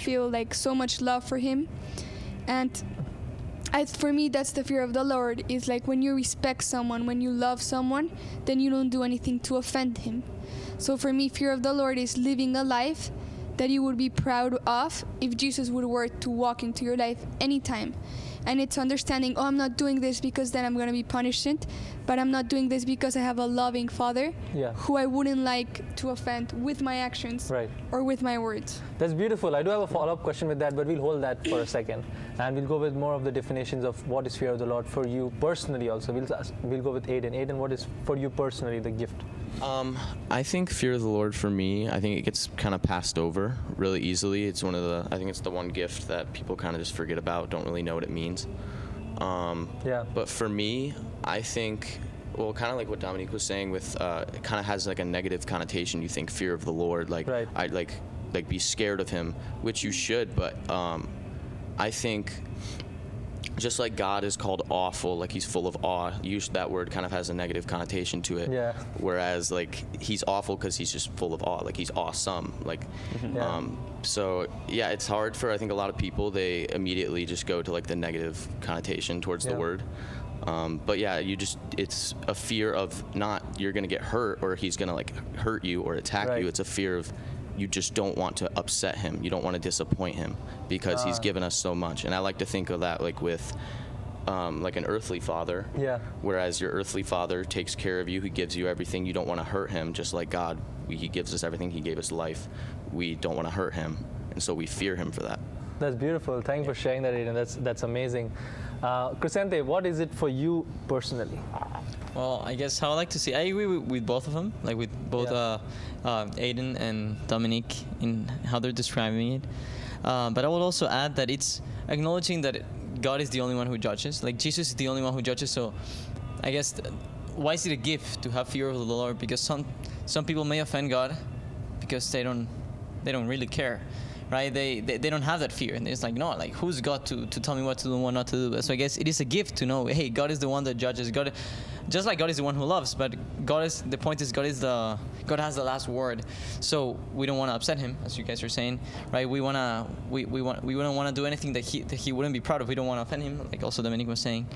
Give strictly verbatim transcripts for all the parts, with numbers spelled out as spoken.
feel like so much love for him. And I, for me, that's the fear of the Lord, is like when you respect someone, when you love someone, then you don't do anything to offend him. So for me, fear of the Lord is living a life that you would be proud of if Jesus would were to walk into your life anytime. And it's understanding, oh, I'm not doing this because then I'm going to be punished, but I'm not doing this because I have a loving Father yeah. who I wouldn't like to offend with my actions right. or with my words. That's beautiful. I do have a follow-up question with that, but we'll hold that for a second. And we'll go with more of the definitions of what is fear of the Lord for you personally also. We'll, we'll go with Aiden. Aiden, what is for you personally the gift? Um, I think fear of the Lord for me, I think it gets kind of passed over really easily. It's one of the, I think it's the one gift that people kind of just forget about, don't really know what it means. Um, yeah. But for me, I think, well, kind of like what Dominique was saying with, uh, it kind of has like a negative connotation. You think fear of the Lord, like, right. I like, like be scared of him, which you should, but um, I think just like God is called awful, like he's full of awe, usually that word kind of has a negative connotation to it. Yeah. Whereas like he's awful because he's just full of awe, like he's awesome. Like, yeah. um, so yeah, it's hard for I think a lot of people. They immediately just go to like the negative connotation towards yeah. the word. Um, but yeah, you just it's a fear of not you're gonna get hurt or he's gonna like hurt you or attack right. you. It's a fear of you just don't want to upset him. You don't want to disappoint him because uh. he's given us so much. And I like to think of that like with um, like an earthly father. Yeah. Whereas your earthly father takes care of you. He gives you everything. You don't want to hurt him. Just like God, we, he gives us everything. He gave us life. We don't want to hurt him. And so we fear him for that. That's beautiful. Thanks for sharing that, Aiden. That's, that's amazing. Uh, Crescente, what is it for you personally? Well, I guess how I like to see, I agree with, with both of them, like with both yeah. uh, uh, Aiden and Dominique in how they're describing it. Uh, but I will also add that it's acknowledging that God is the only one who judges. Like Jesus is the only one who judges. So I guess th- why is it a gift to have fear of the Lord? Because some some people may offend God because they don't they don't really care. Right? They, they they don't have that fear. And it's like, no, like, who's God to, to tell me what to do and what not to do? So I guess it is a gift to know, hey, God is the one that judges. God, just like God is the one who loves, but God is, the point is God is the, God has the last word. So we don't want to upset him, as you guys are saying, right? We want to, we, we want, we don't want to do anything that he, that he wouldn't be proud of. We don't want to offend him, like also Dominique was saying.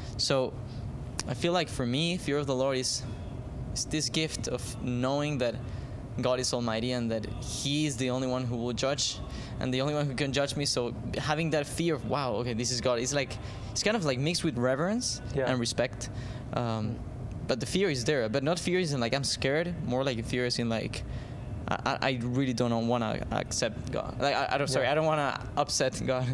So I feel like for me, fear of the Lord is, is this gift of knowing that God is almighty and that he is the only one who will judge and the only one who can judge me. So having that fear of, wow, okay, this is God, it's like, it's kind of like mixed with reverence yeah. and respect. Um, but the fear is there, but not fear is in like, I'm scared, more like fear is in like, I, I really don't want to accept God. Like, I, I don't, sorry, yeah. I don't want to upset God.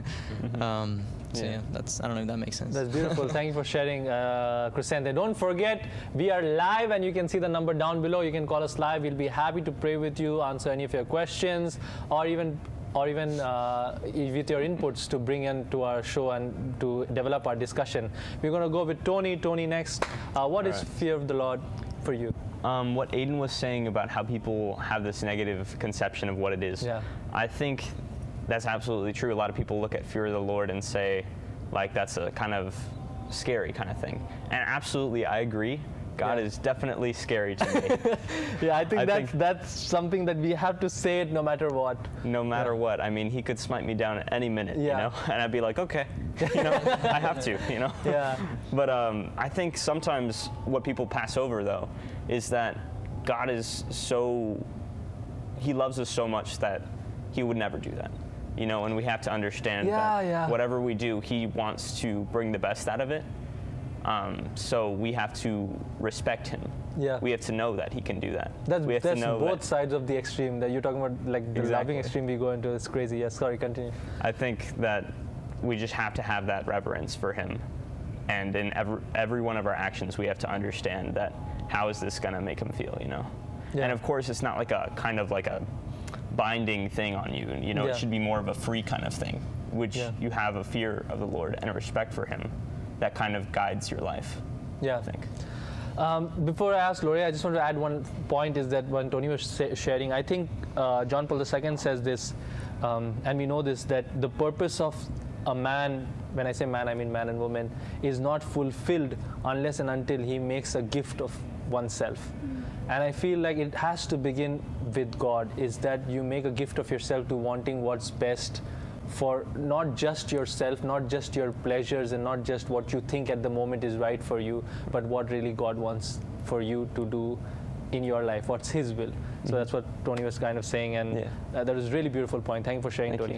um, So yeah. yeah, that's I don't know if that makes sense. That's beautiful. Thank you for sharing, uh, Crescente. Don't forget, we are live, and you can see the number down below. You can call us live. We'll be happy to pray with you, answer any of your questions, or even, or even uh, with your inputs to bring into our show and to develop our discussion. We're going to go with Tony. Tony next. Uh, what All is right. fear of the Lord for you? Um, what Aiden was saying about how people have this negative conception of what it is. Yeah. I think that's absolutely true. A lot of people look at fear of the Lord and say, like, that's a kind of scary kind of thing. And absolutely, I agree. God yeah. is definitely scary to me. yeah, I think I that's think that's something that we have to say it no matter what. No matter yeah. what. I mean, he could smite me down at any minute, yeah. you know? And I'd be like, okay, you know, I have to, you know? Yeah. But um, I think sometimes what people pass over, though, is that God is so, he loves us so much that he would never do that. You know, and we have to understand yeah, that yeah. whatever we do, he wants to bring the best out of it. Um, so we have to respect him. Yeah. We have to know that he can do that. That's, we have that's to know both that sides of the extreme that you're talking about, like the exactly. loving extreme we go into. It's crazy. Yes, sorry, continue. I think that we just have to have that reverence for him. And in every, every one of our actions, we have to understand that how is this going to make him feel, you know? Yeah. And of course, it's not like a kind of like a binding thing on you. You know, yeah. it should be more of a free kind of thing, which yeah. you have a fear of the Lord and a respect for him that kind of guides your life. Yeah. I think. Um, before I ask Lori, I just want to add one point is that when Tony was sa- sharing, I think uh, John Paul the Second says this, um, and we know this, that the purpose of a man, when I say man, I mean man and woman, is not fulfilled unless and until he makes a gift of oneself. And I feel like it has to begin with God, is that you make a gift of yourself to wanting what's best for not just yourself, not just your pleasures, and not just what you think at the moment is right for you, but what really God wants for you to do in your life, what's His will. So that's what Tony was kind of saying, and Yeah. uh, that was a really beautiful point. Thank you for sharing, Thank Tony. you.